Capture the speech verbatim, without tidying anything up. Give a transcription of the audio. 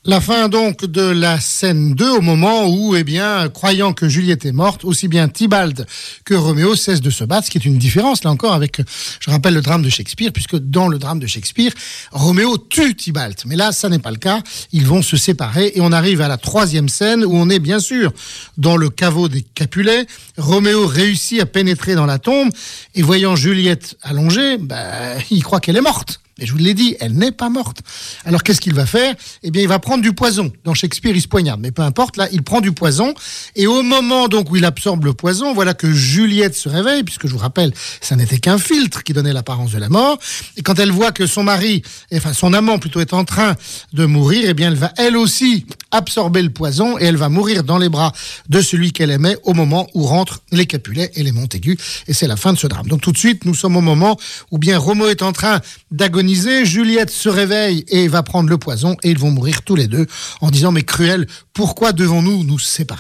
La fin donc de la scène deux, au moment où, eh bien, croyant que Juliette est morte, aussi bien Tybalt que Roméo cessent de se battre, ce qui est une différence, là encore, avec, je rappelle, le drame de Shakespeare, puisque dans le drame de Shakespeare, Roméo tue Tybalt. Mais là, ça n'est pas le cas. Ils vont se séparer et on arrive à la troisième scène où on est, bien sûr, dans le caveau des Capulets. Roméo réussit à pénétrer dans la tombe et voyant Juliette allongée, bah, il croit qu'elle est morte. Et je vous l'ai dit, elle n'est pas morte. Alors qu'est-ce qu'il va faire ? Eh bien, il va prendre du poison. Dans Shakespeare, il se poignarde, mais peu importe, là, il prend du poison. Et au moment donc où il absorbe le poison, voilà que Juliette se réveille, puisque je vous rappelle, ça n'était qu'un filtre qui donnait l'apparence de la mort. Et quand elle voit que son mari, enfin son amant plutôt, est en train de mourir, eh bien, elle va elle aussi absorber le poison et elle va mourir dans les bras de celui qu'elle aimait au moment où rentrent les Capulets et les Montaigu. Et c'est la fin de ce drame. Donc tout de suite, nous sommes au moment où bien Roméo est en train d'agoniser. Juliette se réveille et va prendre le poison et ils vont mourir tous les deux en disant « Mais Cruel, pourquoi devons-nous nous séparer ?»